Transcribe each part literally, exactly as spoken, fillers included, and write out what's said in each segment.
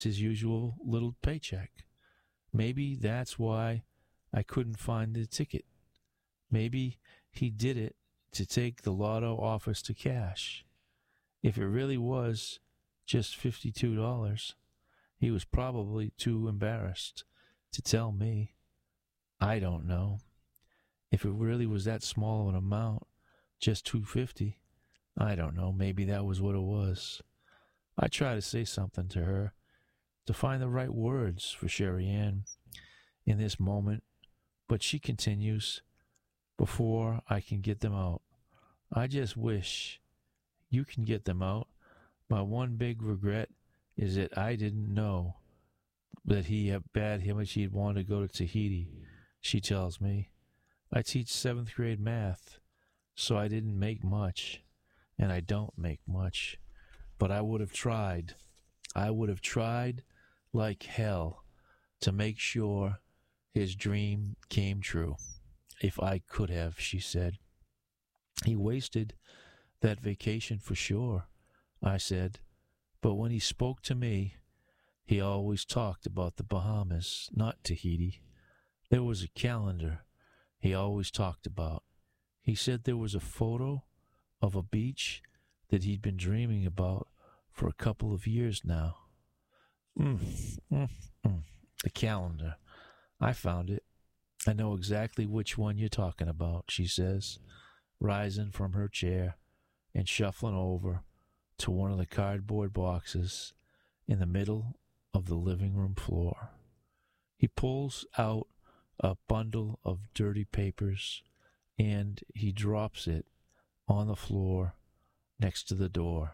his usual little paycheck. Maybe that's why I couldn't find the ticket. Maybe he did it to take the lotto offers to cash. If it really was just fifty-two dollars, he was probably too embarrassed to tell me. I don't know. If it really was that small of an amount, just two hundred fifty dollars, I don't know. Maybe that was what it was. I try to say something to her, to find the right words for Sherry Ann in this moment, but she continues, before I can get them out. I just wish you can get them out. My one big regret is that I didn't know that he had bad how much he'd want to go to Tahiti, she tells me. I teach seventh grade math, so I didn't make much, and I don't make much. But I would have tried. I would have tried like hell to make sure his dream came true. If I could have, she said. He wasted that vacation for sure, I said. But when he spoke to me, he always talked about the Bahamas, not Tahiti. There was a calendar he always talked about. He said there was a photo of a beach that he'd been dreaming about for a couple of years now. Mm, mm, mm. The calendar. I found it. I know exactly which one you're talking about, she says, rising from her chair and shuffling over to one of the cardboard boxes in the middle of the living room floor. He pulls out a bundle of dirty papers and he drops it on the floor next to the door.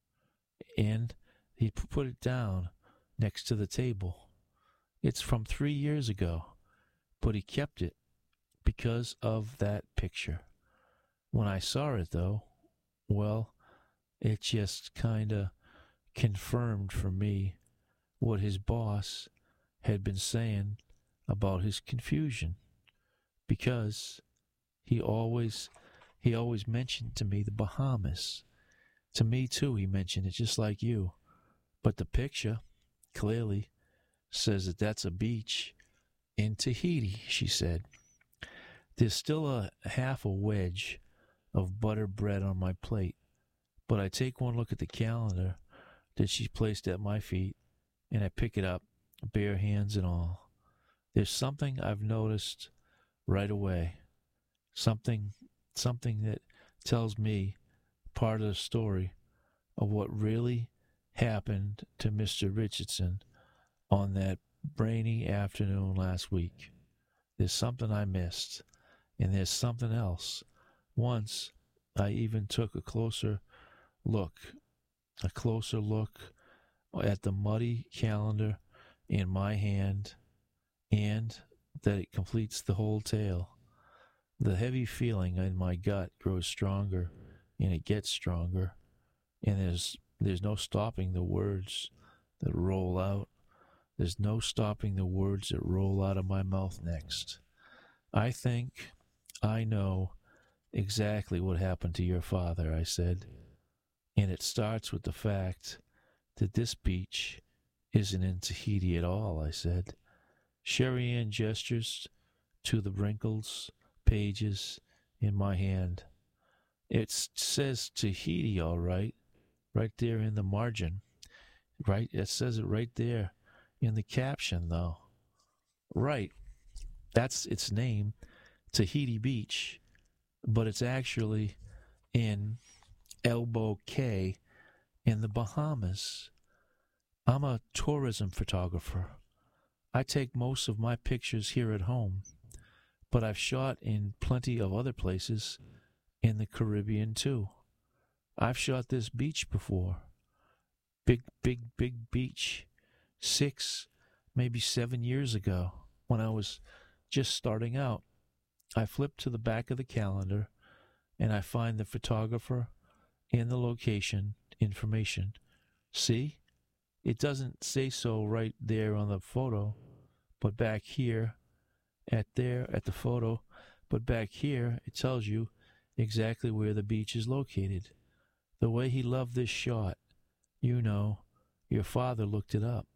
And he put it down next to the table. It's from three years ago, but he kept it because of that picture. When I saw it, though, well, it just kind of confirmed for me what his boss had been saying about his confusion, because he always he always mentioned to me the Bahamas. To me, too, he mentioned it, just like you. But the picture clearly says that that's a beach in Tahiti, she said. There's still a half a wedge of butter bread on my plate, but I take one look at the calendar that she placed at my feet, and I pick it up, bare hands and all. There's something I've noticed right away, something, something that tells me part of the story of what really happened to Mister Richardson on that brainy afternoon last week. There's something I missed, and there's something else. Once, I even took a closer look, a closer look at the muddy calendar in my hand, and that it completes the whole tale. The heavy feeling in my gut grows stronger, and it gets stronger, and there's there's no stopping the words that roll out. There's no stopping the words that roll out of my mouth next. I think I know exactly what happened to your father, I said. And it starts with the fact that this beach isn't in Tahiti at all, I said. Sherry Ann gestures to the wrinkles pages in my hand. It says Tahiti, all right, right there in the margin. Right, it says it right there in the caption, though. Right, that's its name, Tahiti Beach, but it's actually in Elbow Cay in the Bahamas. I'm a tourism photographer. I take most of my pictures here at home, but I've shot in plenty of other places in the Caribbean, too. I've shot this beach before. Big, big, big beach. Six, maybe seven years ago, when I was just starting out. I flip to the back of the calendar, and I find the photographer and the location information. See? It doesn't say so right there on the photo, but back here, at there, at the photo, but back here, it tells you exactly where the beach is located. The way he loved this shot, you know, your father looked it up.